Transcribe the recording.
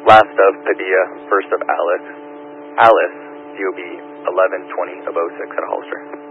last of Padilla, first of Alice, DOB 1120 of 06 at Hollister.